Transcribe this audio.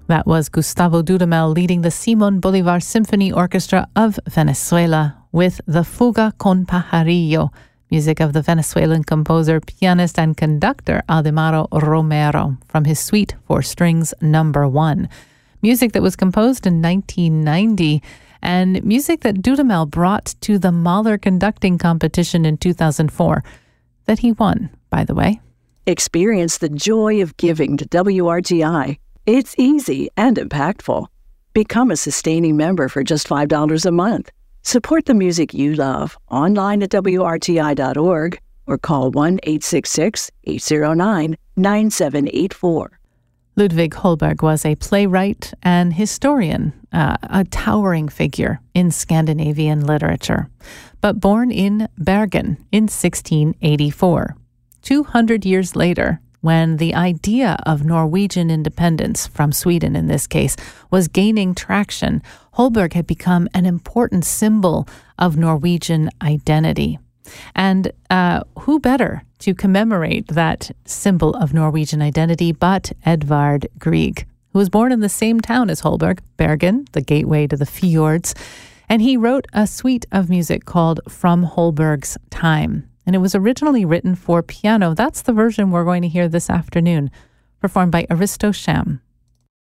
That was Gustavo Dudamel leading the Simón Bolívar Symphony Orchestra of Venezuela with the Fuga con Pajarillo, music of the Venezuelan composer, pianist, and conductor Ademaro Romero from his Suite for Strings No. 1. Music that was composed in 1990 and music that Dudamel brought to the Mahler conducting competition in 2004 that he won, by the way. Experience the joy of giving to WRTI. It's easy and impactful. Become a sustaining member for just $5 a month. Support the music you love online at WRTI.org or call 1-866-809-9784. Ludwig Holberg was a playwright and historian, a towering figure in Scandinavian literature, but born in Bergen in 1684. 200 years later, when the idea of Norwegian independence, from Sweden in this case, was gaining traction, Holberg had become an important symbol of Norwegian identity. And who better to commemorate that symbol of Norwegian identity but Edvard Grieg, who was born in the same town as Holberg, Bergen, the gateway to the fjords, and he wrote a suite of music called From Holberg's Time. And it was originally written for piano. That's the version we're going to hear this afternoon, performed by Aristo Sham.